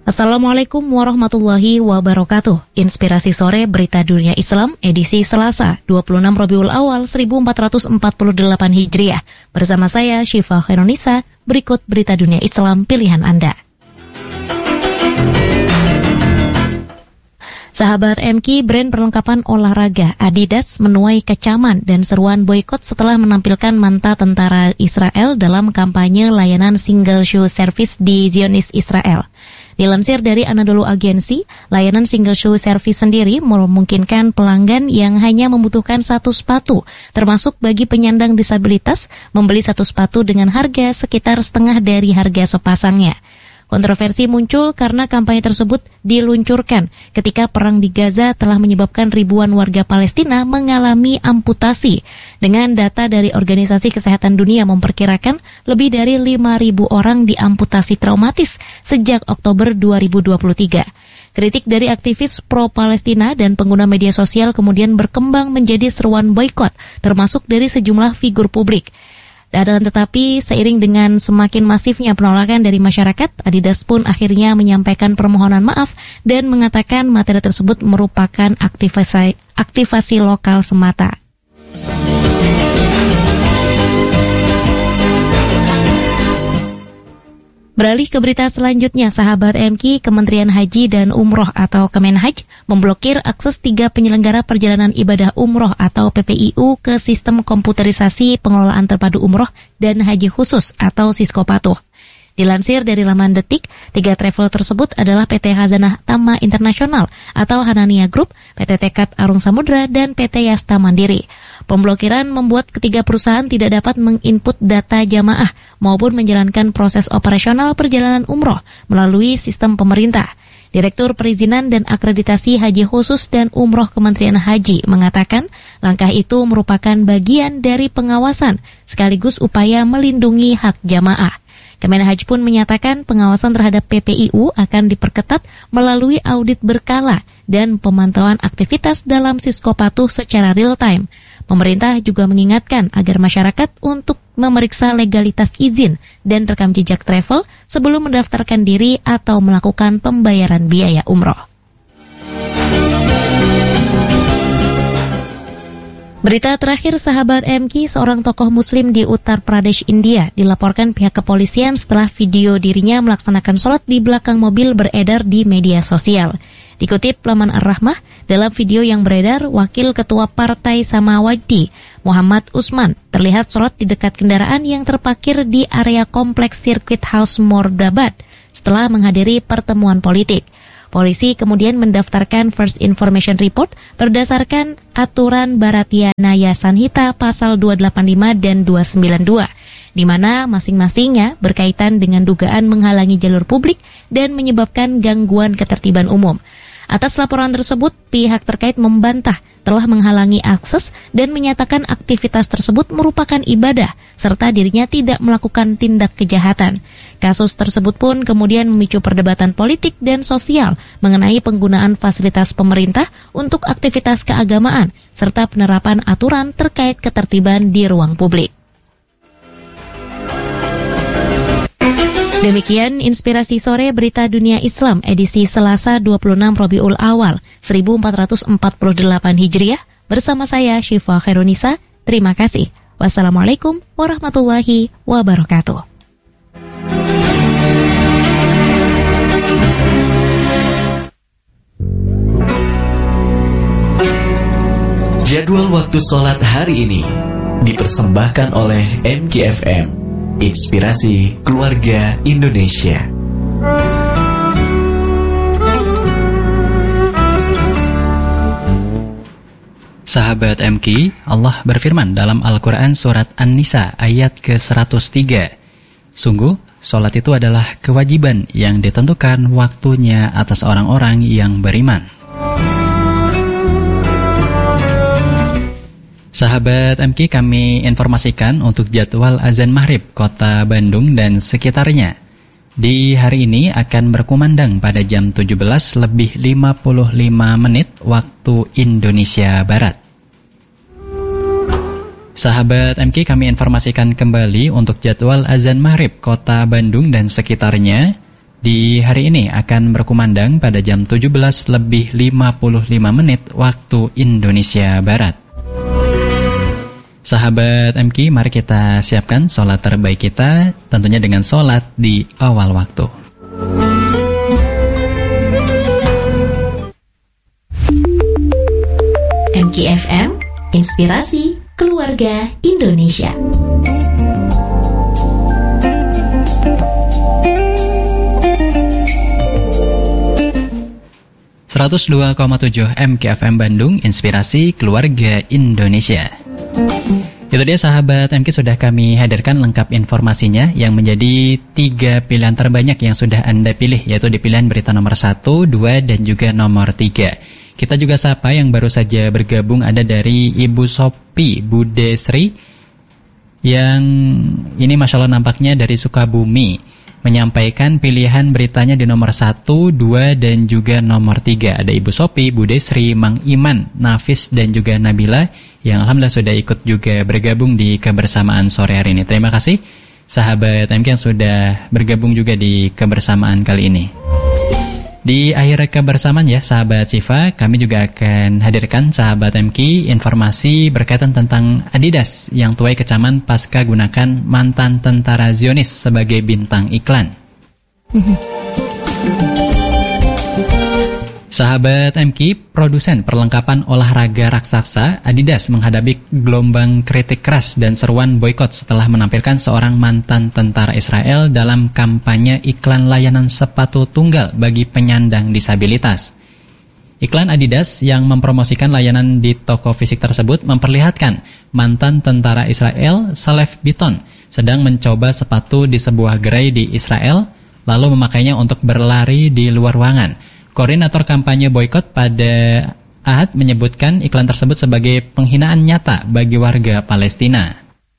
Assalamualaikum warahmatullahi wabarakatuh. Inspirasi sore berita dunia Islam edisi Selasa 26 Rabiul Awal 1448 Hijriah. Bersama saya Syifa Khairunisa, berikut berita dunia Islam pilihan Anda. Sahabat MQ, brand perlengkapan olahraga Adidas menuai kecaman dan seruan boikot setelah menampilkan manta tentara Israel dalam kampanye layanan single shoe service di Zionis Israel. Dilansir dari Anadolu Agency, layanan single shoe service sendiri memungkinkan pelanggan yang hanya membutuhkan satu sepatu, termasuk bagi penyandang disabilitas, membeli satu sepatu dengan harga sekitar setengah dari harga sepasangnya. Kontroversi muncul karena kampanye tersebut diluncurkan ketika perang di Gaza telah menyebabkan ribuan warga Palestina mengalami amputasi. Dengan data dari Organisasi Kesehatan Dunia memperkirakan lebih dari 5.000 orang diamputasi traumatis sejak Oktober 2023. Kritik dari aktivis pro-Palestina dan pengguna media sosial kemudian berkembang menjadi seruan boikot, termasuk dari sejumlah figur publik. Dan tetapi seiring dengan semakin masifnya penolakan dari masyarakat, Adidas pun akhirnya menyampaikan permohonan maaf dan mengatakan materi tersebut merupakan aktivasi lokal semata. Beralih ke berita selanjutnya, sahabat MQ, Kementerian Haji dan Umroh atau Kemenhaj memblokir akses 3 penyelenggara perjalanan ibadah umroh atau PPIU ke sistem komputerisasi pengelolaan terpadu umroh dan haji khusus atau Sisko Patuh. Dilansir dari laman Detik, 3 travel tersebut adalah PT Hazanah Tama Internasional atau Hanania Group, PT Tekad Arung Samudra, dan PT Yasta Mandiri. Pemblokiran membuat ketiga perusahaan tidak dapat menginput data jamaah maupun menjalankan proses operasional perjalanan umroh melalui sistem pemerintah. Direktur Perizinan dan Akreditasi Haji Khusus dan Umroh Kementerian Haji mengatakan langkah itu merupakan bagian dari pengawasan sekaligus upaya melindungi hak jamaah. Kemenhaj pun menyatakan pengawasan terhadap PPIU akan diperketat melalui audit berkala dan pemantauan aktivitas dalam Sisko Patuh secara real time. Pemerintah juga mengingatkan agar masyarakat untuk memeriksa legalitas izin dan rekam jejak travel sebelum mendaftarkan diri atau melakukan pembayaran biaya umroh. Berita terakhir, sahabat MQ, seorang tokoh muslim di Uttar Pradesh, India dilaporkan pihak kepolisian setelah video dirinya melaksanakan sholat di belakang mobil beredar di media sosial. Dikutip laman Ar-Rahmah, dalam video yang beredar, Wakil Ketua Partai Samawati, Muhammad Usman, terlihat sholat di dekat kendaraan yang terparkir di area kompleks Circuit House Mordabad setelah menghadiri pertemuan politik. Polisi kemudian mendaftarkan First Information Report berdasarkan aturan Bharatiya Nyaya Sanhita pasal 285 dan 292, di mana masing-masingnya berkaitan dengan dugaan menghalangi jalur publik dan menyebabkan gangguan ketertiban umum. Atas laporan tersebut, pihak terkait membantah telah menghalangi akses dan menyatakan aktivitas tersebut merupakan ibadah, serta dirinya tidak melakukan tindak kejahatan. Kasus tersebut pun kemudian memicu perdebatan politik dan sosial mengenai penggunaan fasilitas pemerintah untuk aktivitas keagamaan, serta penerapan aturan terkait ketertiban di ruang publik. Demikian Inspirasi Sore Berita Dunia Islam edisi Selasa 26 Rabiul Awal 1448 Hijriah bersama saya Syifa Khairunisa. Terima kasih. Wassalamualaikum warahmatullahi wabarakatuh. Jadwal waktu sholat hari ini dipersembahkan oleh MKFM, Inspirasi Keluarga Indonesia. Sahabat MQ, Allah berfirman dalam Al-Quran surat An-Nisa ayat ke-103. Sungguh, sholat itu adalah kewajiban yang ditentukan waktunya atas orang-orang yang beriman. Sahabat MQ, kami informasikan untuk jadwal azan maghrib kota Bandung dan sekitarnya. Di hari ini akan berkumandang pada jam 17:55 waktu Indonesia Barat. Sahabat MQ, kami informasikan kembali untuk jadwal azan maghrib kota Bandung dan sekitarnya. di hari ini akan berkumandang pada jam 17:55 waktu Indonesia Barat. Sahabat MK, mari kita siapkan sholat terbaik kita, tentunya dengan sholat di awal waktu. MKFM, Inspirasi Keluarga Indonesia. 102,7 MKFM Bandung, Inspirasi Keluarga Indonesia. Itu dia sahabat MK, sudah kami hadirkan lengkap informasinya yang menjadi 3 pilihan terbanyak yang sudah Anda pilih, yaitu di pilihan berita nomor 1, 2, dan juga nomor 3. Kita juga sapa yang baru saja bergabung, ada dari Ibu Sopi Budesri yang ini Masya Allah nampaknya dari Sukabumi, menyampaikan pilihan beritanya di nomor 1, 2, dan juga nomor 3. Ada Ibu Sopi, Budesri, Mang Iman, Nafis, dan juga Nabila yang alhamdulillah sudah ikut juga bergabung di kebersamaan sore hari ini. Terima kasih sahabat MK yang sudah bergabung juga di kebersamaan kali ini. Di akhir kebersamaan ya sahabat Sifa, kami juga akan hadirkan sahabat MK informasi berkaitan tentang Adidas yang tuai kecaman pasca gunakan mantan tentara Zionis sebagai bintang iklan. Sahabat MK, produsen perlengkapan olahraga raksasa Adidas menghadapi gelombang kritik keras dan seruan boikot setelah menampilkan seorang mantan tentara Israel dalam kampanye iklan layanan sepatu tunggal bagi penyandang disabilitas. Iklan Adidas yang mempromosikan layanan di toko fisik tersebut memperlihatkan mantan tentara Israel, Salef Biton, sedang mencoba sepatu di sebuah gerai di Israel, lalu memakainya untuk berlari di luar ruangan. Koordinator kampanye boikot pada Ahad menyebutkan iklan tersebut sebagai penghinaan nyata bagi warga Palestina.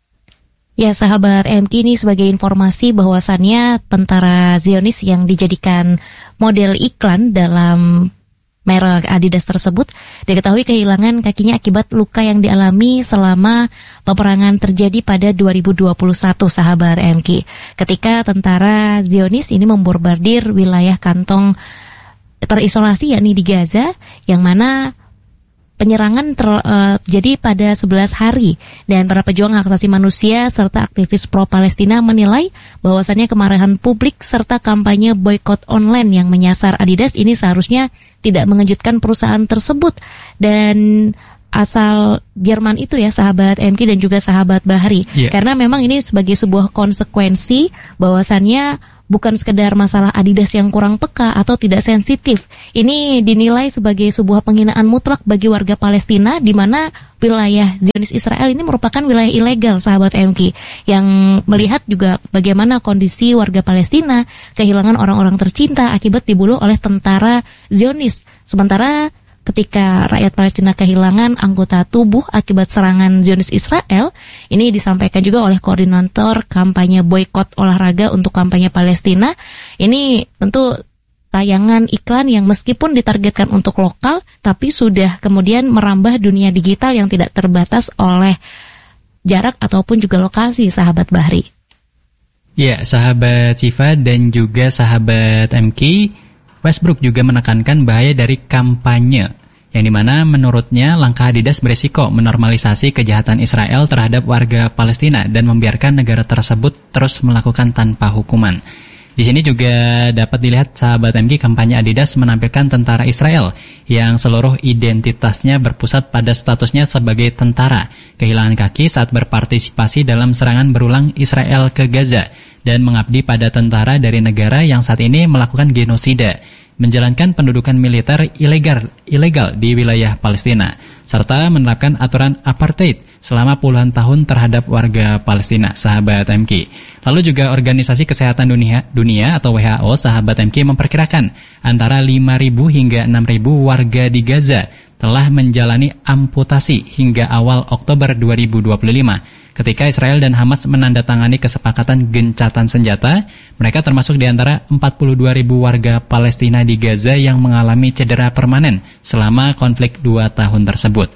Ya sahabat MK, ini sebagai informasi bahwasannya tentara Zionis yang dijadikan model iklan dalam merek Adidas tersebut diketahui kehilangan kakinya akibat luka yang dialami selama peperangan terjadi pada 2021 sahabat MK. Ketika tentara Zionis ini membombardir wilayah kantong terisolasi yakni di Gaza, yang mana penyerangan terjadi pada 11 hari dan para pejuang hak asasi manusia serta aktivis pro-Palestina menilai bahwasannya kemarahan publik serta kampanye boikot online yang menyasar Adidas ini seharusnya tidak mengejutkan perusahaan tersebut dan asal Jerman itu ya sahabat MK dan juga sahabat Bahri, karena memang ini sebagai sebuah konsekuensi bahwasannya bukan sekedar masalah Adidas yang kurang peka atau tidak sensitif. Ini dinilai sebagai sebuah penghinaan mutlak bagi warga Palestina, di mana wilayah Zionis Israel ini merupakan wilayah ilegal, sahabat MK, yang melihat juga bagaimana kondisi warga Palestina kehilangan orang-orang tercinta akibat dibunuh oleh tentara Zionis. Sementara ketika rakyat Palestina kehilangan anggota tubuh akibat serangan Zionis Israel, ini disampaikan juga oleh koordinator kampanye boikot olahraga untuk kampanye Palestina. Ini tentu tayangan iklan yang meskipun ditargetkan untuk lokal, tapi sudah kemudian merambah dunia digital yang tidak terbatas oleh jarak ataupun juga lokasi, sahabat Bahri. Ya, sahabat Siva dan juga sahabat MK, Westbrook juga menekankan bahaya dari kampanye, yang dimana menurutnya langkah Adidas berisiko menormalisasi kejahatan Israel terhadap warga Palestina dan membiarkan negara tersebut terus melakukan tanpa hukuman. Di sini juga dapat dilihat sahabat MG, kampanye Adidas menampilkan tentara Israel yang seluruh identitasnya berpusat pada statusnya sebagai tentara, kehilangan kaki saat berpartisipasi dalam serangan berulang Israel ke Gaza, dan mengabdi pada tentara dari negara yang saat ini melakukan genosida, menjalankan pendudukan militer ilegal di wilayah Palestina, serta menerapkan aturan apartheid selama puluhan tahun terhadap warga Palestina, sahabat MK. Lalu juga Organisasi Kesehatan Dunia atau WHO, sahabat MK, memperkirakan antara 5.000 hingga 6.000 warga di Gaza telah menjalani amputasi hingga awal Oktober 2025. Ketika Israel dan Hamas menandatangani kesepakatan gencatan senjata, mereka termasuk di antara 42.000 warga Palestina di Gaza yang mengalami cedera permanen selama konflik 2 tahun tersebut.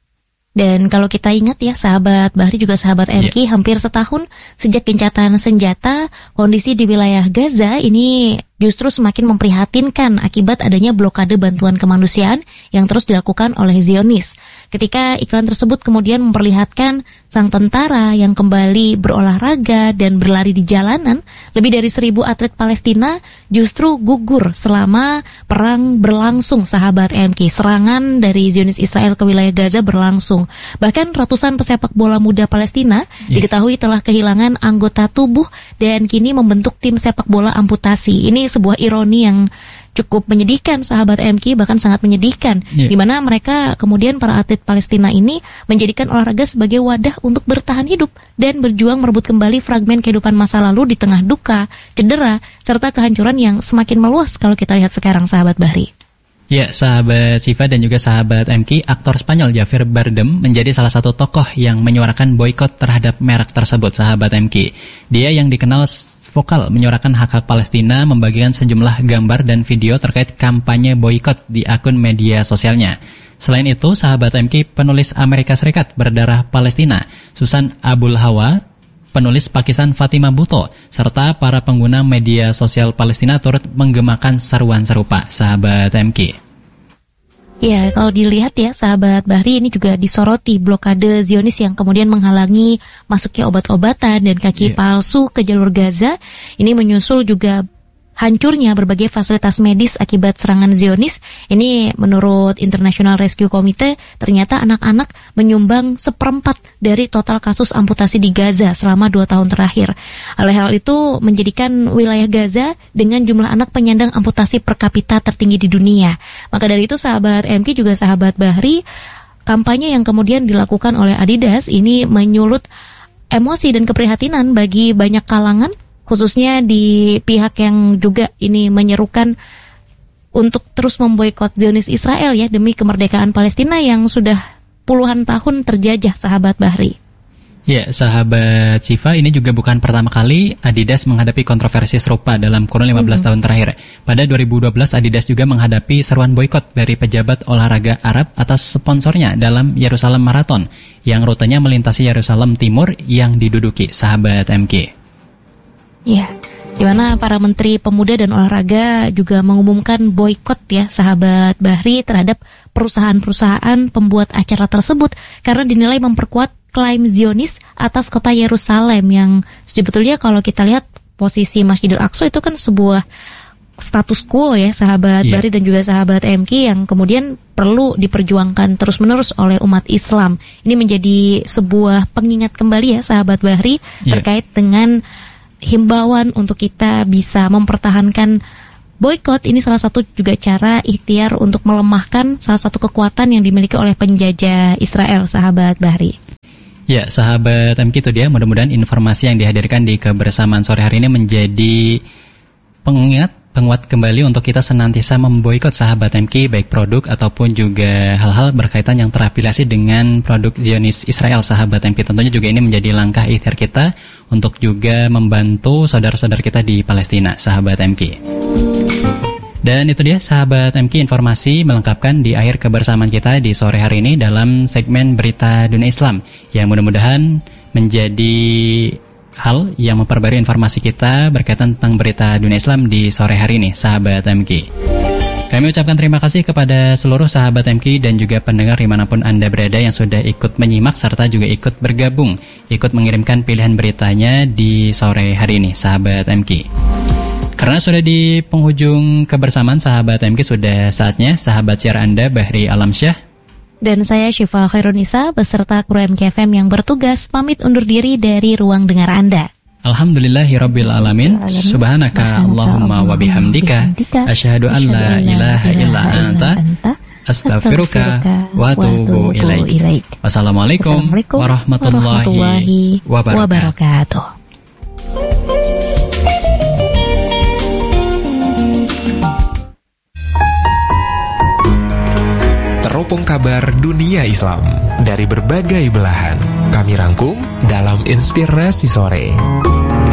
Dan kalau kita ingat ya sahabat Bahri juga sahabat MK, hampir setahun sejak gencatan senjata, kondisi di wilayah Gaza ini justru semakin memprihatinkan akibat adanya blokade bantuan kemanusiaan yang terus dilakukan oleh Zionis. Ketika iklan tersebut kemudian memperlihatkan sang tentara yang kembali berolahraga dan berlari di jalanan, lebih dari 1.000 atlet Palestina justru gugur selama perang berlangsung, sahabat MK. Serangan dari Zionis Israel ke wilayah Gaza berlangsung. Bahkan ratusan pesepak bola muda Palestina diketahui telah kehilangan anggota tubuh dan kini membentuk tim sepak bola amputasi. Ini sebuah ironi yang cukup menyedihkan, sahabat MK, bahkan sangat menyedihkan, di mana mereka kemudian para atlet Palestina ini menjadikan olahraga sebagai wadah untuk bertahan hidup dan berjuang merebut kembali fragmen kehidupan masa lalu di tengah duka, cedera, serta kehancuran yang semakin meluas kalau kita lihat sekarang, sahabat Bahri. Ya, sahabat Siva dan juga sahabat MK, aktor Spanyol Javier Bardem menjadi salah satu tokoh yang menyuarakan boikot terhadap merek tersebut, sahabat MK. Dia yang dikenal vokal menyuarakan hak-hak Palestina, membagikan sejumlah gambar dan video terkait kampanye boikot di akun media sosialnya. Selain itu, sahabat MK, penulis Amerika Serikat berdarah Palestina, Susan Abul Hawa, penulis Pakistan Fatima Bhutto, serta para pengguna media sosial Palestina turut menggemakan seruan serupa, sahabat MK. Ya, kalau dilihat ya, sahabat Bahri, ini juga disoroti blokade Zionis yang kemudian menghalangi masuknya obat-obatan dan kaki palsu ke jalur Gaza. Ini menyusul juga hancurnya berbagai fasilitas medis akibat serangan Zionis. Ini menurut International Rescue Committee, ternyata anak-anak menyumbang 1/4 dari total kasus amputasi di Gaza selama 2 tahun terakhir. Oleh hal itu menjadikan wilayah Gaza dengan jumlah anak penyandang amputasi per kapita tertinggi di dunia. Maka dari itu, sahabat MK juga sahabat Bahri, kampanye yang kemudian dilakukan oleh Adidas ini menyulut emosi dan keprihatinan bagi banyak kalangan, khususnya di pihak yang juga ini menyerukan untuk terus memboikot Zionis Israel ya, demi kemerdekaan Palestina yang sudah puluhan tahun terjajah, sahabat Bahri. Ya, sahabat Siva, ini juga bukan pertama kali Adidas menghadapi kontroversi serupa dalam kurun 15 tahun terakhir. Pada 2012, Adidas juga menghadapi seruan boikot dari pejabat olahraga Arab atas sponsornya dalam Yerusalem Marathon yang rutenya melintasi Yerusalem Timur yang diduduki, sahabat MK. Ya, di mana para menteri pemuda dan olahraga juga mengumumkan boikot ya, sahabat Bahri, terhadap perusahaan-perusahaan pembuat acara tersebut karena dinilai memperkuat klaim Zionis atas kota Yerusalem yang sebetulnya kalau kita lihat posisi Masjidil Aqsa itu kan sebuah status quo ya, sahabat Bahri dan juga sahabat MK, yang kemudian perlu diperjuangkan terus-menerus oleh umat Islam. Ini menjadi sebuah pengingat kembali ya, sahabat Bahri, terkait dengan himbauan untuk kita bisa mempertahankan boikot. Ini salah satu juga cara ikhtiar untuk melemahkan salah satu kekuatan yang dimiliki oleh penjajah Israel, sahabat Bahri. Ya, sahabat MK, itu dia. Mudah-mudahan informasi yang dihadirkan di kebersamaan sore hari ini menjadi penguat kembali untuk kita senantiasa memboikot, sahabat MK, baik produk ataupun juga hal-hal berkaitan yang terafiliasi dengan produk Zionis Israel, sahabat MK. Tentunya juga ini menjadi langkah ikhtiar kita untuk juga membantu saudara-saudara kita di Palestina, sahabat MK. Dan itu dia, sahabat MK, informasi melengkapkan di akhir kebersamaan kita di sore hari ini dalam segmen Berita Dunia Islam, yang mudah-mudahan menjadi hal yang memperbarui informasi kita berkaitan tentang berita dunia Islam di sore hari ini, sahabat MK. Kami ucapkan terima kasih kepada seluruh sahabat MK dan juga pendengar dimanapun Anda berada yang sudah ikut menyimak serta juga ikut bergabung, ikut mengirimkan pilihan beritanya di sore hari ini, sahabat MK. Karena sudah di penghujung kebersamaan, sahabat MK, sudah saatnya sahabat siar Anda Bahri Alamsyah dan saya Syifa Khairunisa beserta kru MKFM yang bertugas pamit undur diri dari ruang dengar Anda. Alhamdulillahirabbil alamin. Subhanaka Allahumma wa bihamdika asyhadu an la ilaha illa anta astaghfiruka wa atubu ilaik. Wassalamualaikum warahmatullahi wabarakatuh. Teropong kabar dunia Islam dari berbagai belahan kami rangkum dalam Inspirasi Sore.